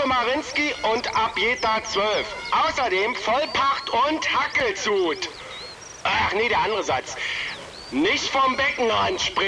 Uwe Marinski und Abjeta 12. Außerdem Vollpacht und Hackelzut. Ach nee, der andere Satz. Nicht vom Beckenrand springen.